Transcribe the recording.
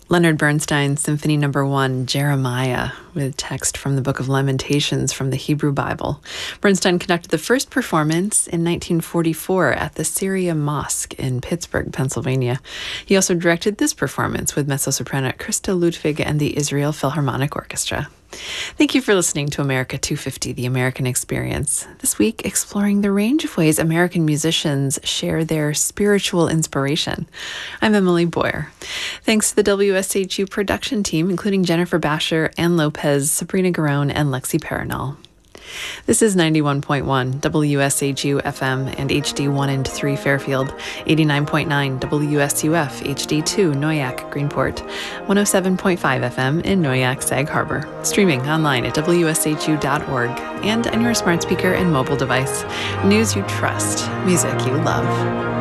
Leonard Bernstein's Symphony No. 1, Jeremiah, with text from the Book of Lamentations from the Hebrew Bible. Bernstein conducted the first performance in 1944 at the Syria Mosque in Pittsburgh, Pennsylvania. He also directed this performance with mezzo-soprano Christa Ludwig and the Israel Philharmonic Orchestra. Thank you for listening to America 250, The American Experience. This week, exploring the range of ways American musicians share their spiritual inspiration. I'm Emily Boyer. Thanks to the WSHU production team, including Jennifer Basher, Ann Lopez, Sabrina Garone, and Lexi Paranol. This is 91.1 WSHU FM and HD1 and 3 Fairfield, 89.9 WSUF HD2 Noyak Greenport, 107.5 FM in Noyak Sag Harbor, streaming online at WSHU.org and on your smart speaker and mobile device. News you trust, music you love.